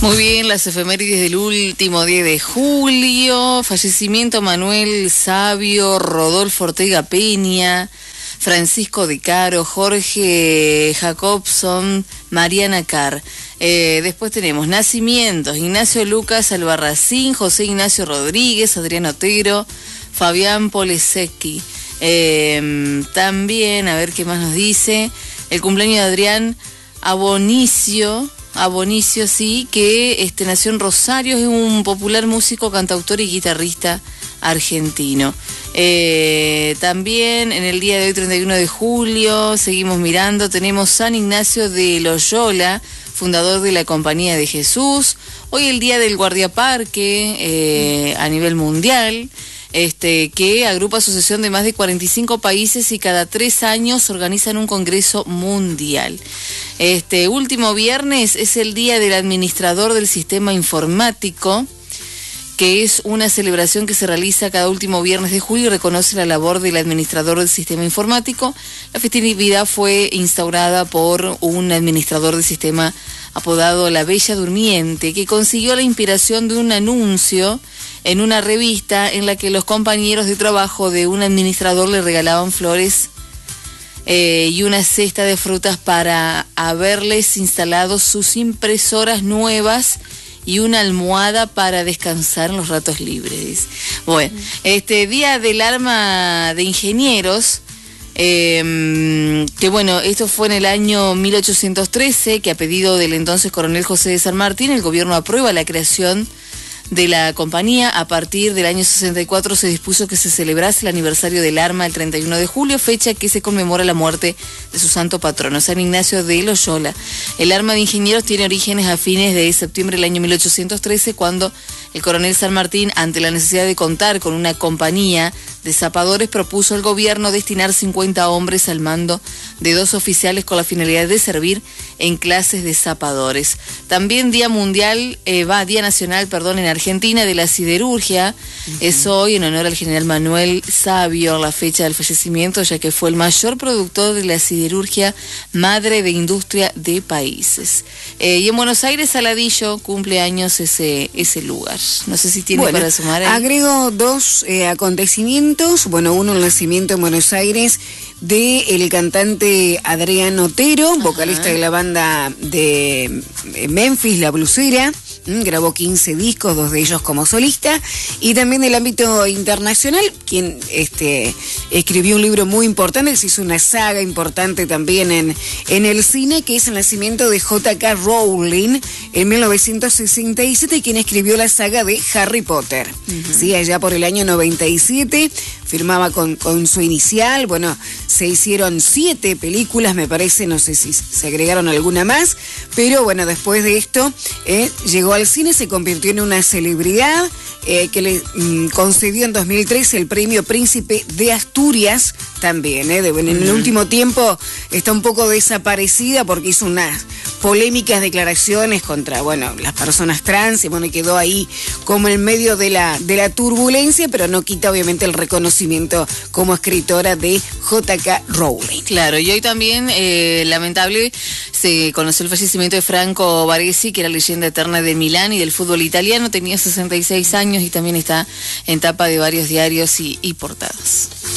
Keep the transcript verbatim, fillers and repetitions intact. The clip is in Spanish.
Muy bien, las efemérides del último diez de julio. Fallecimiento Manuel Sabio, Rodolfo Ortega Peña, Francisco de Caro, Jorge Jacobson, Mariana Carr. Eh, después tenemos nacimientos: Ignacio Lucas Albarracín, José Ignacio Rodríguez, Adrián Otero, Fabián Polesecchi. Eh, también, a ver qué más nos dice, el cumpleaños de Adrián Abonicio, Abonicio, sí, que este, nació en Rosario, es un popular músico, cantautor y guitarrista argentino. Eh, también en el día de hoy, treinta y uno de julio, seguimos mirando, tenemos San Ignacio de Loyola, fundador de la Compañía de Jesús. Hoy el día del guardiaparque eh, a nivel mundial, este, que agrupa asociación de más de cuarenta y cinco países y cada tres años organizan un congreso mundial. Este último viernes es el día del administrador del sistema informático, que es una celebración que se realiza cada último viernes de julio y reconoce la labor del administrador del sistema informático. La festividad fue instaurada por un administrador del sistema apodado La Bella Durmiente, que consiguió la inspiración de un anuncio en una revista en la que los compañeros de trabajo de un administrador le regalaban flores eh, y una cesta de frutas para haberles instalado sus impresoras nuevas y una almohada para descansar en los ratos libres. Bueno, este día del arma de ingenieros, eh, que bueno, esto fue en el año mil ochocientos trece, que a pedido del entonces coronel José de San Martín, el gobierno aprueba la creación de la compañía. A partir del año sesenta y cuatro se dispuso que se celebrase el aniversario del arma el treinta y uno de julio, fecha que se conmemora la muerte de su santo patrono, San Ignacio de Loyola. El arma de ingenieros tiene orígenes a fines de septiembre del año mil ochocientos trece, cuando el coronel San Martín, ante la necesidad de contar con una compañía de zapadores, propuso al gobierno destinar cincuenta hombres al mando de dos oficiales con la finalidad de servir en clases de zapadores. También Día Mundial, eh, va, Día Nacional, perdón, en Argentina, de la Siderurgia. Uh-huh. Es hoy en honor al general Manuel Sabio, la fecha del fallecimiento, ya que fue el mayor productor de la siderurgia, madre de industria de países. Eh, y en Buenos Aires, Saladillo, cumple años ese, ese lugar. No sé si tiene bueno, para sumar ahí. Agrego dos eh, acontecimientos. Bueno, uno, el nacimiento en Buenos Aires de el cantante Adrián Otero, ajá, vocalista de la banda de Memphis, La Blusera. Grabó quince discos, dos de ellos como solista. Y también del ámbito internacional, quien este, escribió un libro muy importante, que se hizo una saga importante también en, en el cine, que es el nacimiento de J K Rowling en mil novecientos sesenta y siete, quien escribió la saga de Harry Potter. Uh-huh. Sí, allá por el año noventa y siete, firmaba con, con su inicial. Bueno, se hicieron siete películas, me parece, no sé si se agregaron alguna más, pero bueno, después de esto eh, llegó al cine, se convirtió en una celebridad eh, que le mm, concedió en dos mil trece el premio Príncipe de Asturias también. Eh, de, en el uh-huh. último tiempo está un poco desaparecida porque hizo unas polémicas declaraciones contra, bueno, las personas trans, y bueno, quedó ahí como en medio de la, de la turbulencia, pero no quita obviamente el reconocimiento como escritora de J K Rowling. Claro, y hoy también, eh, lamentable, se conoció el fallecimiento de Franco Baresi, que era leyenda eterna de Milán y del fútbol italiano. Tenía sesenta y seis años y también está en tapa de varios diarios y, y portadas.